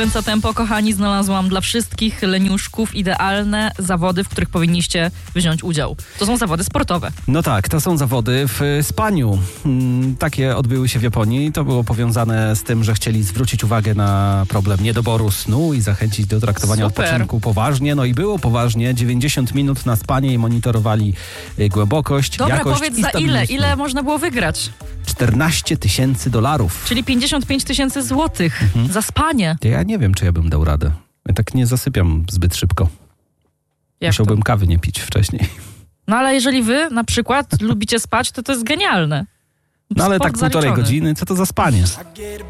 Kręca tempo, kochani, znalazłam dla wszystkich leniuszków idealne zawody, w których powinniście wziąć udział. To są zawody sportowe. No tak, to są zawody w spaniu. Takie odbyły się w Japonii. To było powiązane z tym, że chcieli zwrócić uwagę na problem niedoboru snu i zachęcić do traktowania odpoczynku poważnie. No i było poważnie. 90 minut na spanie i monitorowali głębokość, Dobra, jakość powiedz i za stabilność snu. ile można było wygrać? $14,000. Czyli 55 000 złotych za spanie. Ja nie wiem, czy ja bym dał radę. Ja tak nie zasypiam zbyt szybko. Jak Musiałbym to? kawy nie pić wcześniej. No ale jeżeli wy na przykład lubicie spać, to jest genialne. No ale Sport tak 1,5 zaliczony. godziny, co to za spanie?